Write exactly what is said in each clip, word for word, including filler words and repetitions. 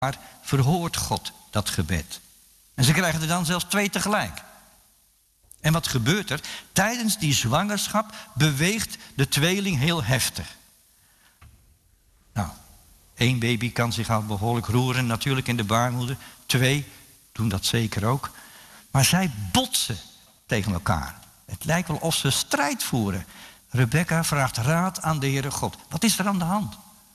verhoort God dat gebed. En ze krijgen er dan zelfs twee tegelijk. En wat gebeurt er? Tijdens die zwangerschap beweegt de tweeling heel heftig. Nou, één baby kan zich al behoorlijk roeren, natuurlijk in de baarmoeder. Twee doen dat zeker ook. Maar zij botsen tegen elkaar. Het lijkt wel of ze strijd voeren. Rebecca vraagt raad aan de Heere God. Wat is er aan de hand?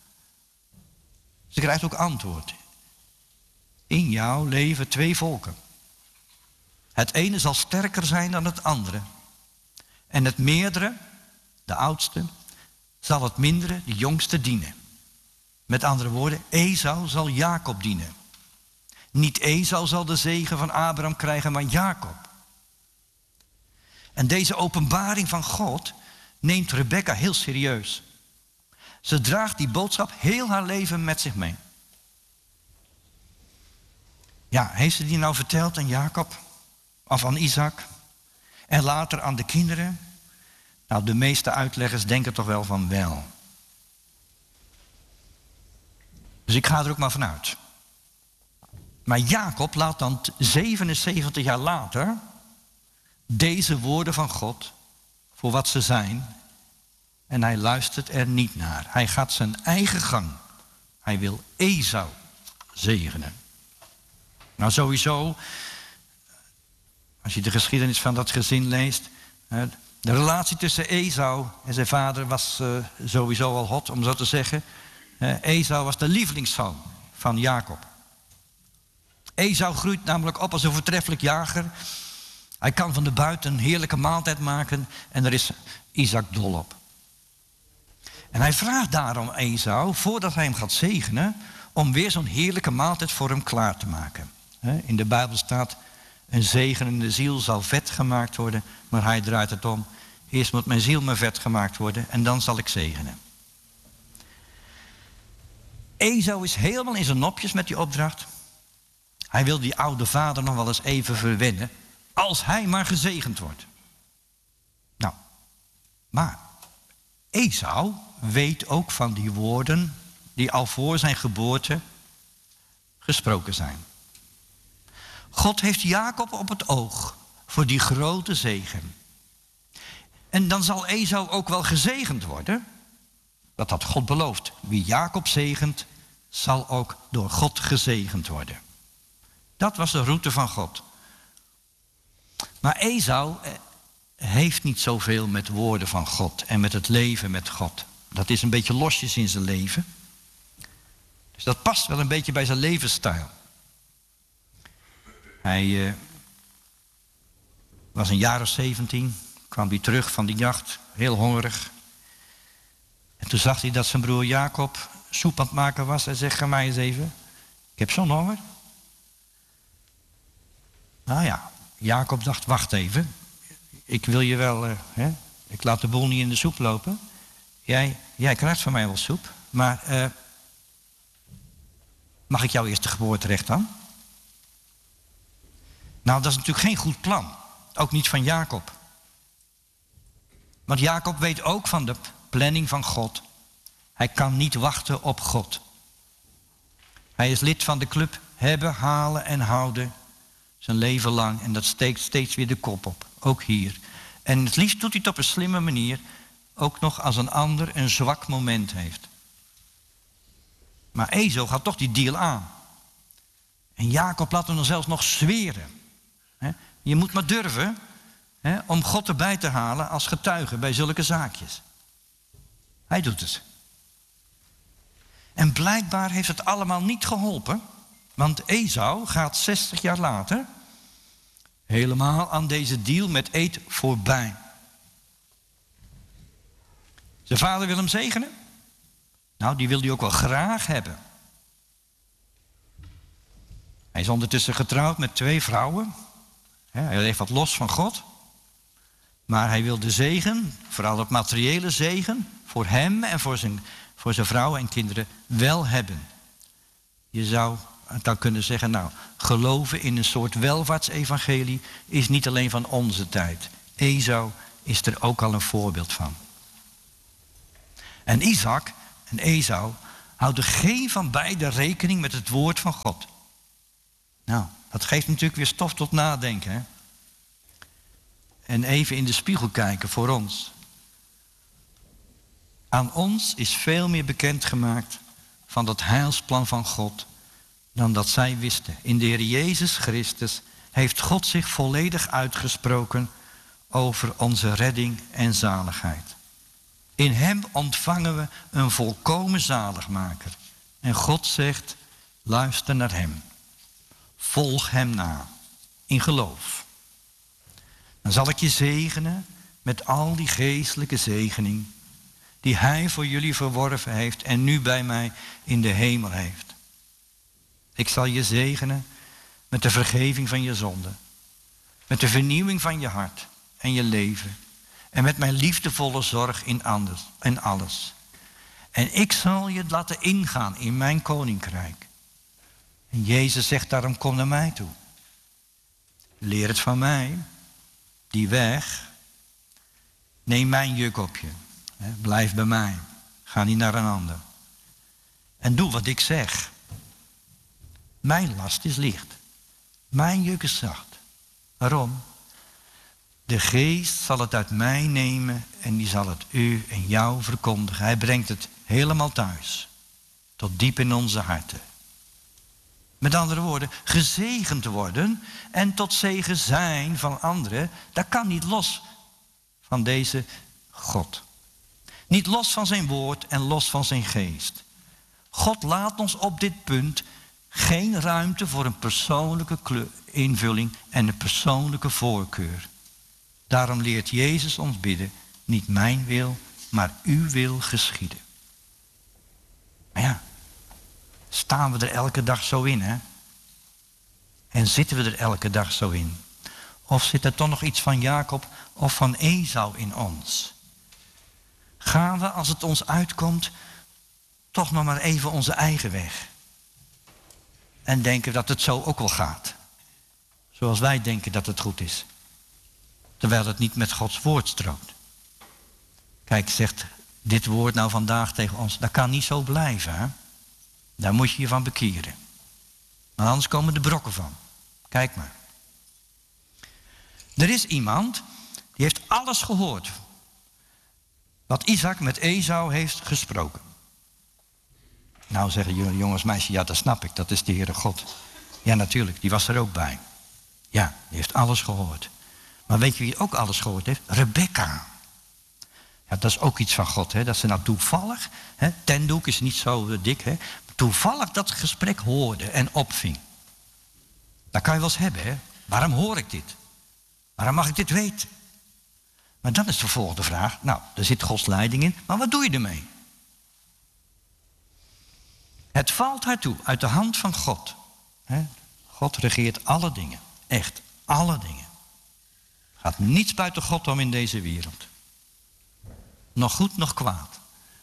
Ze krijgt ook antwoord. In jou leven twee volken. Het ene zal sterker zijn dan het andere. En het meerdere, de oudste, zal het mindere, de jongste, dienen. Met andere woorden, Esau zal Jacob dienen. Niet Esau zal de zegen van Abraham krijgen, maar Jacob. En deze openbaring van God neemt Rebecca heel serieus. Ze draagt die boodschap heel haar leven met zich mee. Ja, heeft ze die nou verteld aan Jacob? Of aan Isaac? En later aan de kinderen? Nou, de meeste uitleggers denken toch wel van wel. Dus ik ga er ook maar vanuit. Maar Jacob laat dan zevenenzeventig jaar later deze woorden van God voor wat ze zijn. En hij luistert er niet naar. Hij gaat zijn eigen gang. Hij wil Esau zegenen. Nou, sowieso, als je de geschiedenis van dat gezin leest, de relatie tussen Esau en zijn vader was sowieso al hot, om zo te zeggen. Esau was de lievelingszoon van Jacob. Esau groeit namelijk op als een voortreffelijk jager. Hij kan van de buiten een heerlijke maaltijd maken en daar is Isaac dol op. En hij vraagt daarom Esau, voordat hij hem gaat zegenen, om weer zo'n heerlijke maaltijd voor hem klaar te maken. In de Bijbel staat, een zegenende ziel zal vet gemaakt worden, maar hij draait het om. Eerst moet mijn ziel maar vet gemaakt worden en dan zal ik zegenen. Esau is helemaal in zijn nopjes met die opdracht. Hij wil die oude vader nog wel eens even verwennen, als hij maar gezegend wordt. Nou, maar Esau weet ook van die woorden die al voor zijn geboorte gesproken zijn. God heeft Jacob op het oog voor die grote zegen. En dan zal Esau ook wel gezegend worden. Dat had God beloofd. Wie Jacob zegent, zal ook door God gezegend worden. Dat was de route van God. Maar Esau heeft niet zoveel met woorden van God en met het leven met God. Dat is een beetje losjes in zijn leven. Dus dat past wel een beetje bij zijn levensstijl. Hij uh, was een jaar of zeventien, kwam hij terug van die jacht, heel hongerig. En toen zag hij dat zijn broer Jacob soep aan het maken was. Hij zegt, ga mij eens even, ik heb zo'n honger. Nou ja, Jacob dacht, wacht even. Ik wil je wel, uh, hè? Ik laat de boel niet in de soep lopen. Jij, jij krijgt van mij wel soep, maar uh, mag ik jouw eerste geboorterecht dan? Nou, dat is natuurlijk geen goed plan. Ook niet van Jacob. Want Jacob weet ook van de planning van God. Hij kan niet wachten op God. Hij is lid van de club hebben, halen en houden. Zijn leven lang. En dat steekt steeds weer de kop op. Ook hier. En het liefst doet hij het op een slimme manier. Ook nog als een ander een zwak moment heeft. Maar Esau gaat toch die deal aan. En Jacob laat hem dan zelfs nog zweren. Je moet maar durven hè, om God erbij te halen als getuige bij zulke zaakjes. Hij doet het. En blijkbaar heeft het allemaal niet geholpen. Want Esau gaat zestig jaar later helemaal aan deze deal met eed voorbij. Zijn vader wil hem zegenen. Nou, die wil hij ook wel graag hebben. Hij is ondertussen getrouwd met twee vrouwen. Hij leeft wat los van God. Maar hij wil de zegen, vooral het materiële zegen, voor hem en voor zijn, voor zijn vrouw en kinderen wel hebben. Je zou dan kunnen zeggen, nou, geloven in een soort welvaartsevangelie is niet alleen van onze tijd. Esau is er ook al een voorbeeld van. En Isaac en Esau houden geen van beide rekening met het woord van God. Nou, dat geeft natuurlijk weer stof tot nadenken. Hè? En even in de spiegel kijken voor ons. Aan ons is veel meer bekendgemaakt van dat heilsplan van God dan dat zij wisten. In de Heer Jezus Christus heeft God zich volledig uitgesproken over onze redding en zaligheid. In hem ontvangen we een volkomen zaligmaker. En God zegt, luister naar hem. Volg hem na, in geloof. Dan zal ik je zegenen met al die geestelijke zegening die hij voor jullie verworven heeft en nu bij mij in de hemel heeft. Ik zal je zegenen met de vergeving van je zonden, met de vernieuwing van je hart en je leven en met mijn liefdevolle zorg in, anders, in alles. En ik zal je laten ingaan in mijn koninkrijk. En Jezus zegt daarom, kom naar mij toe. Leer het van mij, die weg. Neem mijn juk op je. Blijf bij mij. Ga niet naar een ander. En doe wat ik zeg. Mijn last is licht. Mijn juk is zacht. Waarom? De geest zal het uit mij nemen en die zal het u en jou verkondigen. Hij brengt het helemaal thuis. Tot diep in onze harten. Met andere woorden, gezegend worden en tot zegen zijn van anderen, dat kan niet los van deze God. Niet los van zijn woord en los van zijn geest. God laat ons op dit punt geen ruimte voor een persoonlijke kleur, invulling en een persoonlijke voorkeur. Daarom leert Jezus ons bidden, niet mijn wil, maar uw wil geschieden. Maar ja, staan we er elke dag zo in, hè? En zitten we er elke dag zo in? Of zit er toch nog iets van Jacob of van Esau in ons? Gaan we, als het ons uitkomt, toch nog maar even onze eigen weg? En denken dat het zo ook wel gaat. Zoals wij denken dat het goed is. Terwijl het niet met Gods woord strookt. Kijk, zegt dit woord nou vandaag tegen ons, dat kan niet zo blijven, hè? Daar moet je je van bekeren. Maar anders komen de brokken van. Kijk maar. Er is iemand, die heeft alles gehoord. Wat Isaac met Esau heeft gesproken. Nou zeggen jullie jongens, meisjes, ja dat snap ik, dat is de Heere God. Ja natuurlijk, die was er ook bij. Ja, die heeft alles gehoord. Maar weet je wie ook alles gehoord heeft? Rebecca. Ja, dat is ook iets van God, hè? Dat ze nou toevallig, hè, tendoek is niet zo uh, dik, hè? Toevallig dat gesprek hoorde en opving. Dat kan je wel eens hebben, hè? Waarom hoor ik dit? Waarom mag ik dit weten? Maar dan is de volgende vraag, nou, er zit Gods leiding in, maar wat doe je ermee? Het valt haar toe, uit de hand van God. Hè? God regeert alle dingen, echt, alle dingen. Gaat niets buiten God om in deze wereld. Nog goed, nog kwaad.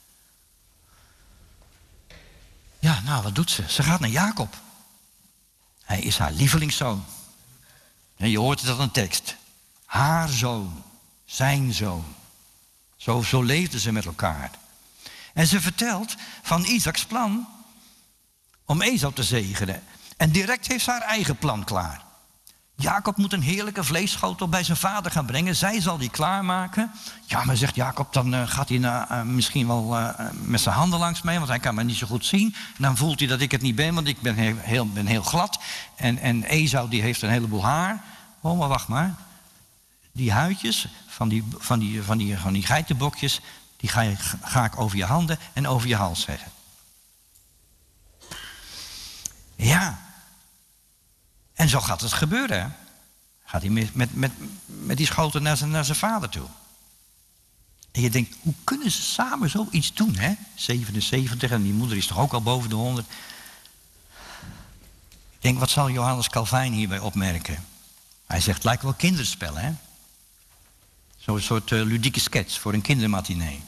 Ja, nou, wat doet ze? Ze gaat naar Jacob. Hij is haar lievelingszoon. En je hoort het aan een tekst. Haar zoon, zijn zoon. Zo, zo leefden ze met elkaar. En ze vertelt van Isaacs plan om Esau te zegenen. En direct heeft ze haar eigen plan klaar. Jacob moet een heerlijke vleesschotel bij zijn vader gaan brengen. Zij zal die klaarmaken. Ja, maar zegt Jacob, dan uh, gaat hij uh, uh, misschien wel uh, met zijn handen langs mee, want hij kan me niet zo goed zien. En dan voelt hij dat ik het niet ben, want ik ben heel, heel, ben heel glad. En, en Esau die heeft een heleboel haar. Oh, maar wacht maar. Die huidjes van die, van die, van die, van die geitenbokjes, die ga, je, ga ik over je handen en over je hals zeggen. Ja. En zo gaat het gebeuren. Hè? Gaat hij met, met, met, met die schotel naar zijn, naar zijn vader toe. En je denkt, hoe kunnen ze samen zoiets doen? Hè? zevenenzeventig en die moeder is toch ook al boven de honderd. Ik denk, wat zal Johannes Calvijn hierbij opmerken? Hij zegt, het lijkt wel kinderspel, hè? Zo'n soort uh, ludieke sketch voor een kindermatinee.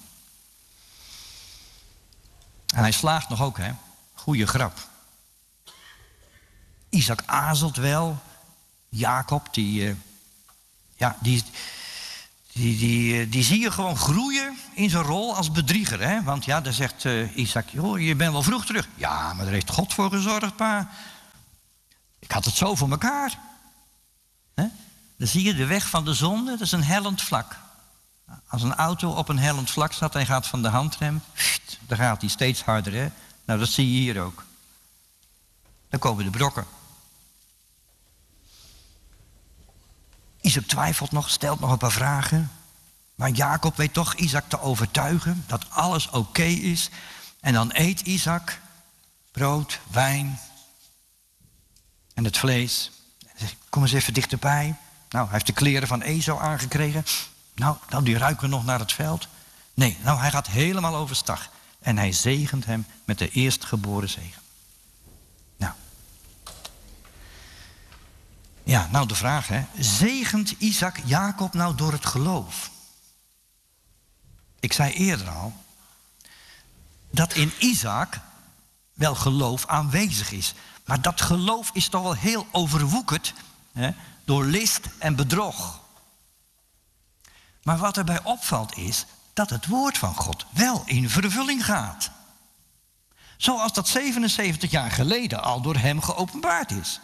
En hij slaagt nog ook, hè? Goeie grap. Isaac aarzelt wel. Jacob, die, uh, ja, die, Die, die, die zie je gewoon groeien in zijn rol als bedrieger. Hè? Want ja, dan zegt uh, Isaac, joh, je bent wel vroeg terug. Ja, maar daar heeft God voor gezorgd, pa. Ik had het zo voor elkaar. Hè? Dan zie je de weg van de zonde, dat is een hellend vlak. Als een auto op een hellend vlak staat en hij gaat van de handrem, dan gaat hij steeds harder. Hè? Nou, dat zie je hier ook. Dan komen de brokken. Isaac twijfelt nog, stelt nog een paar vragen. Maar Jacob weet toch Isaac te overtuigen dat alles oké is. En dan eet Isaac brood, wijn en het vlees. En zegt, kom eens even dichterbij. Nou, hij heeft de kleren van Esau aangekregen. Nou, nou, die ruiken nog naar het veld. Nee, nou, hij gaat helemaal overstag. En hij zegent hem met de eerstgeboren zegen. Nou. Ja, nou de vraag, hè. Zegent Isaac Jacob nou door het geloof? Ik zei eerder al dat in Isaac wel geloof aanwezig is. Maar dat geloof is toch wel heel overwoekerd, hè, door list en bedrog. Maar wat erbij opvalt is dat het woord van God wel in vervulling gaat. Zoals dat zevenenzeventig jaar geleden al door hem geopenbaard is.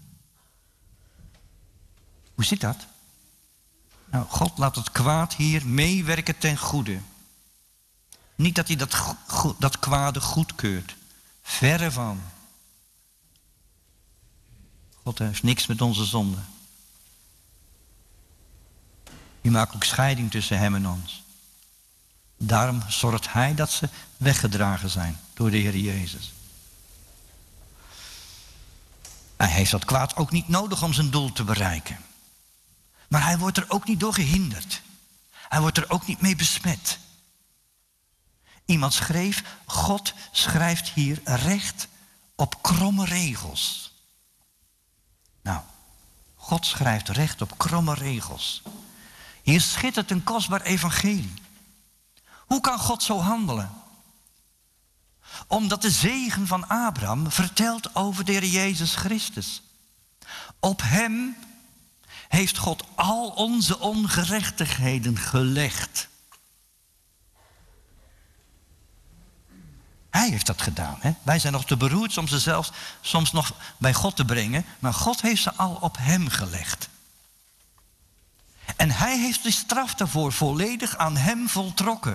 Hoe zit dat? Nou, God laat het kwaad hier meewerken ten goede. Niet dat hij dat, go- dat kwade goedkeurt. Verre van. God heeft niks met onze zonde. Die maakt ook scheiding tussen hem en ons. Daarom zorgt hij dat ze weggedragen zijn door de Heer Jezus. Hij heeft dat kwaad ook niet nodig om zijn doel te bereiken. Maar hij wordt er ook niet door gehinderd. Hij wordt er ook niet mee besmet. Iemand schreef, God schrijft hier recht op kromme regels. Nou, God schrijft recht op kromme regels. Hier schittert een kostbaar evangelie. Hoe kan God zo handelen? Omdat de zegen van Abraham vertelt over de Heer Jezus Christus. Op hem heeft God al onze ongerechtigheden gelegd. Hij heeft dat gedaan. Hè? Wij zijn nog te beroerd om ze zelfs soms nog bij God te brengen. Maar God heeft ze al op hem gelegd. En hij heeft de straf daarvoor volledig aan hem voltrokken.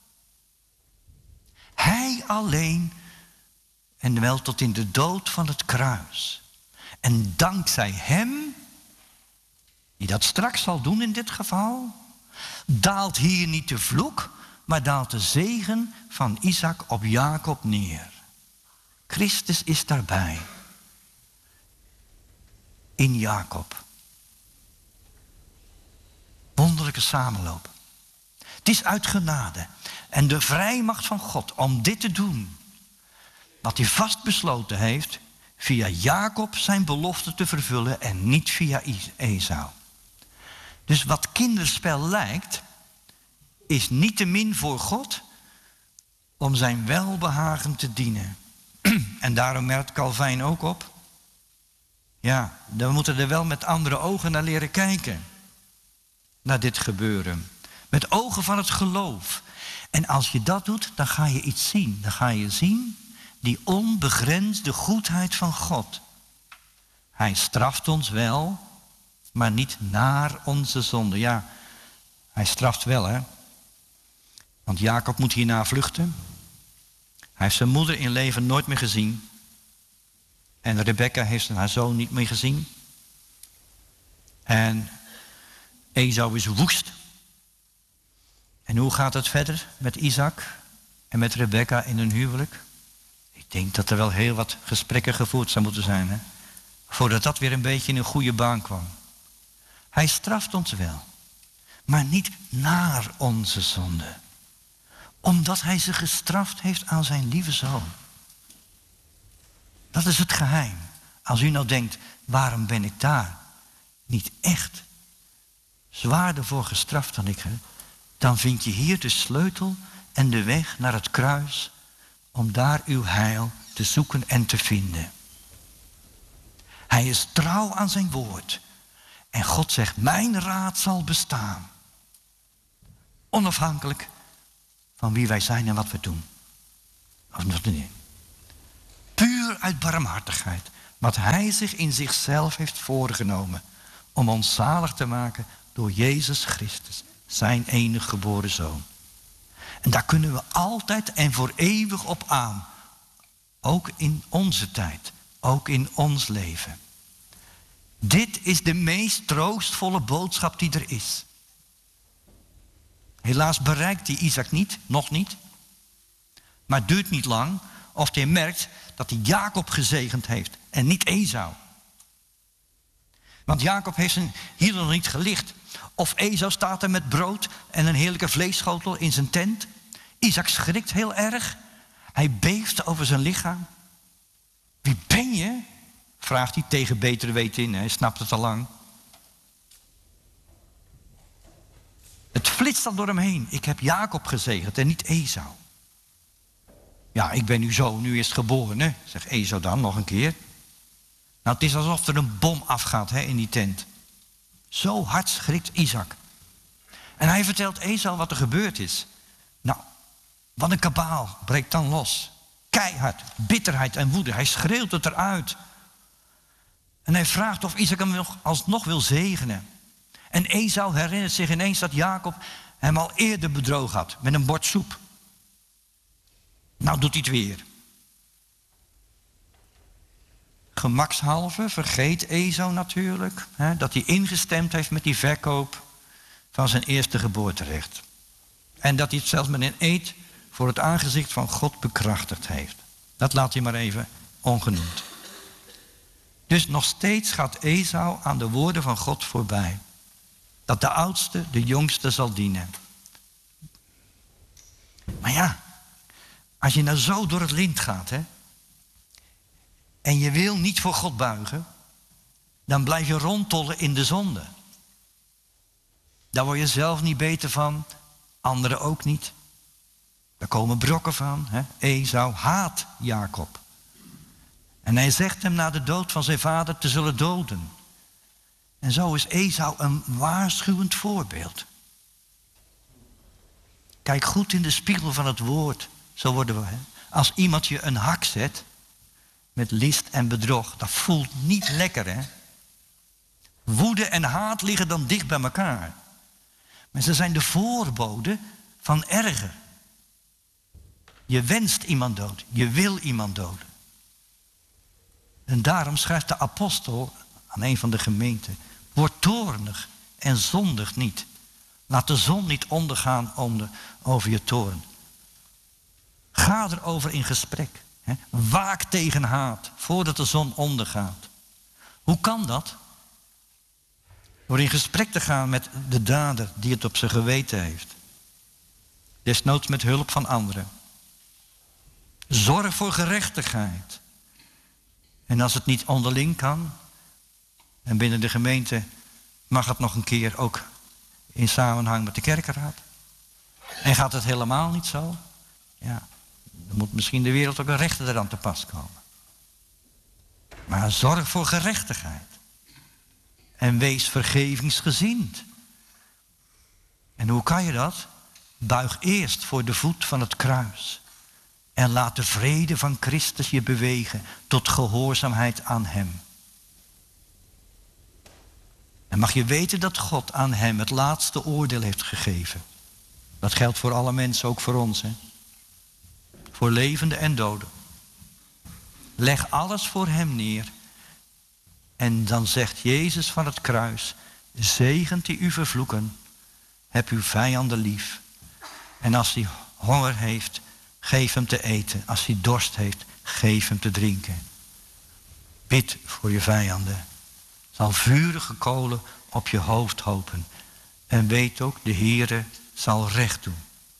Hij alleen en wel tot in de dood van het kruis. En dankzij hem, die dat straks zal doen in dit geval, daalt hier niet de vloek, maar daalt de zegen van Isaac op Jacob neer. Christus is daarbij. In Jacob. Wonderlijke samenloop. Het is uit genade en de vrijmacht van God om dit te doen. Wat hij vastbesloten heeft via Jacob zijn belofte te vervullen en niet via Esau. Dus wat kinderspel lijkt, is niettemin voor God om zijn welbehagen te dienen. En daarom merkt Calvijn ook op, ja, we moeten er wel met andere ogen naar leren kijken. Naar dit gebeuren. Met ogen van het geloof. En als je dat doet, dan ga je iets zien. Dan ga je zien die onbegrensde goedheid van God. Hij straft ons wel, maar niet naar onze zonde. Ja, hij straft wel, hè. Want Jacob moet hierna vluchten. Hij heeft zijn moeder in leven nooit meer gezien. En Rebekka heeft haar zoon niet meer gezien. En Esau is woest. En hoe gaat het verder met Isaac en met Rebekka in hun huwelijk? Ik denk dat er wel heel wat gesprekken gevoerd zou moeten zijn, hè? Voordat dat weer een beetje in een goede baan kwam. Hij straft ons wel, maar niet naar onze zonde. Omdat hij ze gestraft heeft aan zijn lieve zoon. Dat is het geheim. Als u nou denkt, waarom ben ik daar niet echt zwaarder voor gestraft dan ik, hè? Dan vind je hier de sleutel en de weg naar het kruis om daar uw heil te zoeken en te vinden. Hij is trouw aan zijn woord. En God zegt, mijn raad zal bestaan. Onafhankelijk van wie wij zijn en wat we doen. Of niet. Puur uit barmhartigheid. Wat hij zich in zichzelf heeft voorgenomen. Om ons zalig te maken door Jezus Christus. Zijn enige geboren zoon. En daar kunnen we altijd en voor eeuwig op aan. Ook in onze tijd. Ook in ons leven. Dit is de meest troostvolle boodschap die er is. Helaas bereikt die Isaac niet, nog niet. Maar het duurt niet lang of hij merkt dat hij Jacob gezegend heeft en niet Esau. Want Jacob heeft zijn hiel nog niet gelicht. Of Esau staat er met brood en een heerlijke vleesschotel in zijn tent. Isaac schrikt heel erg. Hij beeft over zijn lichaam. Wie ben je? Vraagt hij tegen betere weten in. Hij snapt het al lang. Het flitst dan door hem heen. Ik heb Jacob gezegend en niet Esau. Ja, ik ben uw zoon, nu is het geboren, hè? Zegt Esau dan nog een keer. Nou, het is alsof er een bom afgaat hè, in die tent. Zo hard schrikt Isaac. En hij vertelt Esau wat er gebeurd is. Nou, wat een kabaal breekt dan los. Keihard, bitterheid en woede. Hij schreeuwt het eruit. En hij vraagt of Isaac hem nog, alsnog wil zegenen. En Esau herinnert zich ineens dat Jacob hem al eerder bedrogen had. Met een bord soep. Nou doet hij het weer. Gemakshalve vergeet Esau natuurlijk. Hè, dat hij ingestemd heeft met die verkoop van zijn eerste geboorterecht. En dat hij het zelfs met een eed voor het aangezicht van God bekrachtigd heeft. Dat laat hij maar even ongenoemd. Dus nog steeds gaat Esau aan de woorden van God voorbij. Dat de oudste de jongste zal dienen. Maar ja, als je nou zo door het lint gaat, hè, en je wil niet voor God buigen, dan blijf je rondtollen in de zonde. Daar word je zelf niet beter van, anderen ook niet. Daar komen brokken van. Hè. Esau haat Jacob. En hij zegt hem na de dood van zijn vader te zullen doden. En zo is Esau een waarschuwend voorbeeld. Kijk goed in de spiegel van het woord. Zo worden we. Hè? Als iemand je een hak zet met list en bedrog, dat voelt niet lekker, hè? Woede en haat liggen dan dicht bij elkaar. Maar ze zijn de voorbode van erger. Je wenst iemand dood. Je wil iemand doden. En daarom schrijft de apostel aan een van de gemeenten: word toornig en zondig niet. Laat de zon niet ondergaan over je toorn. Ga erover in gesprek. Hè? Waak tegen haat voordat de zon ondergaat. Hoe kan dat? Door in gesprek te gaan met de dader die het op zijn geweten heeft. Desnoods met hulp van anderen. Zorg voor gerechtigheid. En als het niet onderling kan, en binnen de gemeente mag het nog een keer ook in samenhang met de kerkenraad. En gaat het helemaal niet zo? Ja, dan moet misschien de wereld ook een rechter eraan te pas komen. Maar zorg voor gerechtigheid. En wees vergevingsgezind. En hoe kan je dat? Buig eerst voor de voet van het kruis. En laat de vrede van Christus je bewegen tot gehoorzaamheid aan hem. En mag je weten dat God aan hem het laatste oordeel heeft gegeven. Dat geldt voor alle mensen, ook voor ons. Hè? Voor levenden en doden. Leg alles voor hem neer. En dan zegt Jezus van het kruis: zegent die u vervloeken. Heb uw vijanden lief. En als hij honger heeft, geef hem te eten. Als hij dorst heeft, geef hem te drinken. Bid voor je vijanden. Zal vurige kolen op je hoofd hopen. En weet ook, de Heere zal recht doen.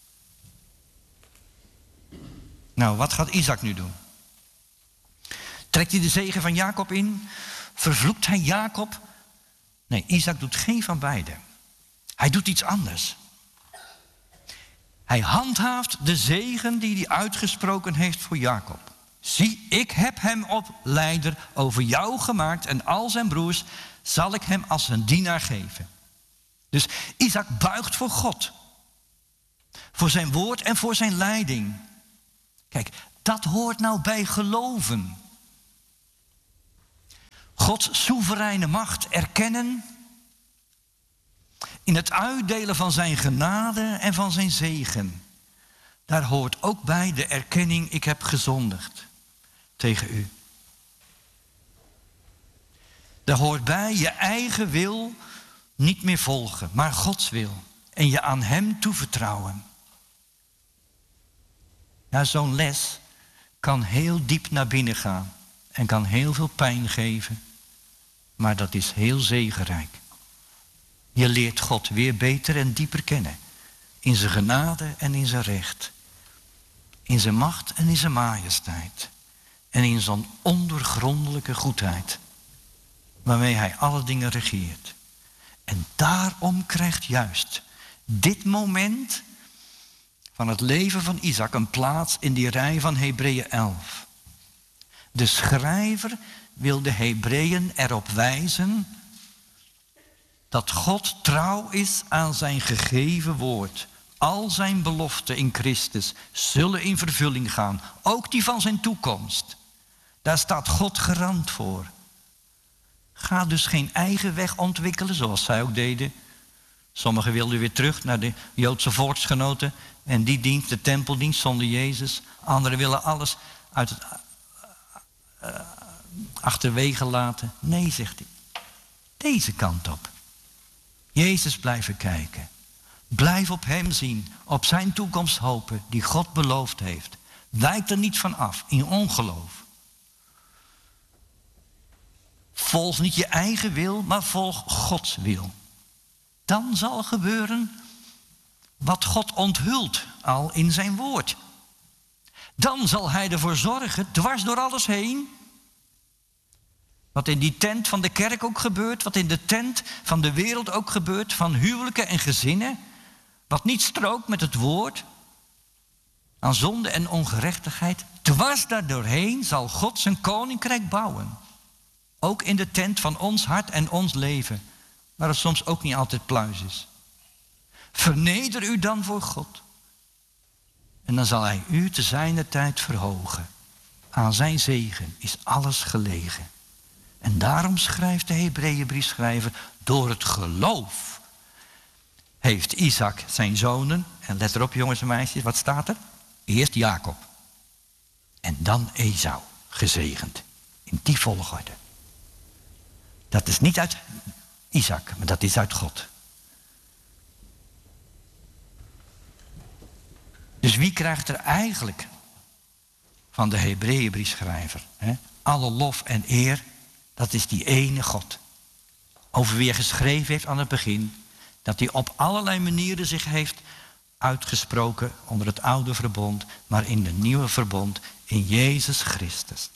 Nou, wat gaat Isaac nu doen? Trekt hij de zegen van Jacob in? Vervloekt hij Jacob? Nee, Isaac doet geen van beide. Hij doet iets anders. Hij handhaaft de zegen die hij uitgesproken heeft voor Jacob. Zie, ik heb hem op leider over jou gemaakt en al zijn broers zal ik hem als een dienaar geven. Dus Isaac buigt voor God. Voor zijn woord en voor zijn leiding. Kijk, dat hoort nou bij geloven. Gods soevereine macht erkennen in het uitdelen van zijn genade en van zijn zegen. Daar hoort ook bij de erkenning, ik heb gezondigd tegen u. Daar hoort bij je eigen wil niet meer volgen, maar Gods wil. En je aan hem toevertrouwen. Ja, zo'n les kan heel diep naar binnen gaan. En kan heel veel pijn geven. Maar dat is heel zegenrijk. Je leert God weer beter en dieper kennen. In zijn genade en in zijn recht. In zijn macht en in zijn majesteit. En in zijn ondoorgrondelijke goedheid. Waarmee hij alle dingen regeert. En daarom krijgt juist dit moment van het leven van Isaac een plaats in die rij van Hebreeën elf. De schrijver wil de Hebreeën erop wijzen dat God trouw is aan zijn gegeven woord. Al zijn beloften in Christus zullen in vervulling gaan. Ook die van zijn toekomst. Daar staat God garant voor. Ga dus geen eigen weg ontwikkelen zoals zij ook deden. Sommigen wilden weer terug naar de Joodse volksgenoten. En die dienst, de tempeldienst zonder Jezus. Anderen willen alles uit het uh, achterwege laten. Nee, zegt hij. Deze kant op. Jezus blijven kijken. Blijf op hem zien. Op zijn toekomst hopen die God beloofd heeft. Wijk er niet van af in ongeloof. Volg niet je eigen wil, maar volg Gods wil. Dan zal gebeuren wat God onthult al in zijn woord. Dan zal hij ervoor zorgen, dwars door alles heen. Wat in die tent van de kerk ook gebeurt, wat in de tent van de wereld ook gebeurt, van huwelijken en gezinnen. Wat niet strookt met het woord, aan zonde en ongerechtigheid. Dwars daardoorheen zal God zijn koninkrijk bouwen. Ook in de tent van ons hart en ons leven. Waar het soms ook niet altijd pluis is. Verneder u dan voor God. En dan zal hij u te zijner tijd verhogen. Aan zijn zegen is alles gelegen. En daarom schrijft de Hebreeënbriefschrijver, door het geloof heeft Isaac zijn zonen, en let erop jongens en meisjes, wat staat er? Eerst Jacob. En dan Esau, gezegend. In die volgorde. Dat is niet uit Isaac, maar dat is uit God. Dus wie krijgt er eigenlijk van de Hebreeënbriefschrijver hè, alle lof en eer? Dat is die ene God. Over wie hij geschreven heeft aan het begin. Dat hij op allerlei manieren zich heeft uitgesproken onder het oude verbond. Maar in de nieuwe verbond in Jezus Christus.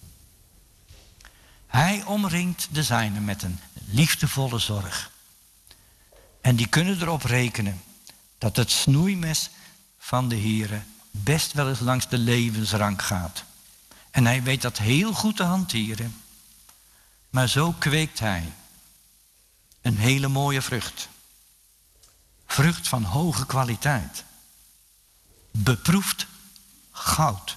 Hij omringt de zijnen met een liefdevolle zorg. En die kunnen erop rekenen dat het snoeimes van de Here best wel eens langs de levensrank gaat. En hij weet dat heel goed te hanteren. Maar zo kweekt hij een hele mooie vrucht. Vrucht van hoge kwaliteit. Beproefd goud.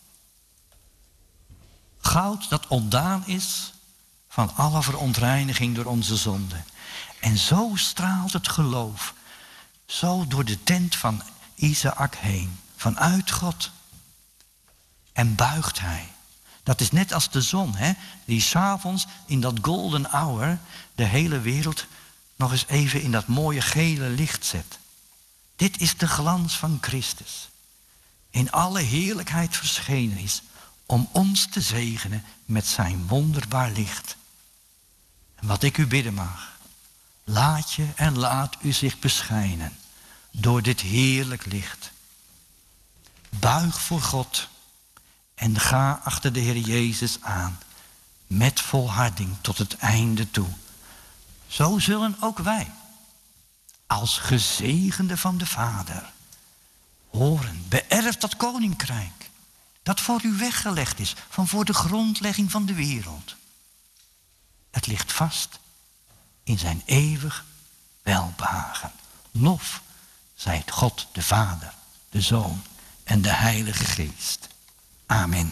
Goud dat ontdaan is van alle verontreiniging door onze zonde. En zo straalt het geloof. Zo door de tent van Isaac heen. Vanuit God. En buigt hij. Dat is net als de zon, hè, die 's avonds in dat golden hour de hele wereld nog eens even in dat mooie gele licht zet. Dit is de glans van Christus. In alle heerlijkheid verschenen is om ons te zegenen met zijn wonderbaar licht. En wat ik u bidden mag, laat je en laat u zich beschijnen door dit heerlijk licht. Buig voor God. En ga achter de Heer Jezus aan. Met volharding tot het einde toe. Zo zullen ook wij. Als gezegende van de Vader. Horen, beërft dat koninkrijk. Dat voor u weggelegd is. Van voor de grondlegging van de wereld. Het ligt vast. In zijn eeuwig welbehagen. Lof zijt God de Vader, de Zoon en de Heilige Geest. Amen.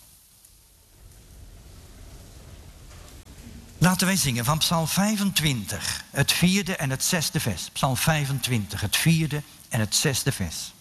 Laten wij zingen van Psalm vijfentwintig, het vierde en het zesde vers. Psalm vijfentwintig, het vierde en het zesde vers.